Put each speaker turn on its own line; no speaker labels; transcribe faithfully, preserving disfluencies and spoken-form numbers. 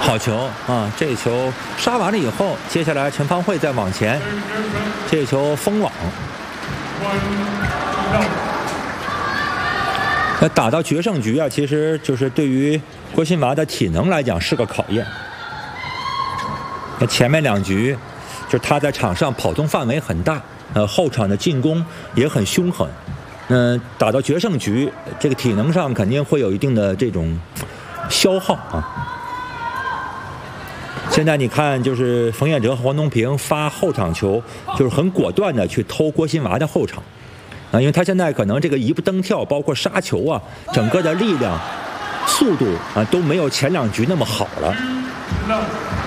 好球啊！这球杀完了以后，接下来陈芳慧再往前，这球封网。那打到决胜局啊，其实就是对于郭心娃的体能来讲是个考验。那前面两局，就是他在场上跑动范围很大，呃，后场的进攻也很凶狠。嗯、呃，打到决胜局，这个体能上肯定会有一定的这种消耗啊。现在你看，就是冯彦哲和黄东萍发后场球，就是很果断的去偷郭心娃的后场，啊，因为他现在可能这个一步登跳，包括杀球啊，整个的力量、速度啊都没有前两局那么好了。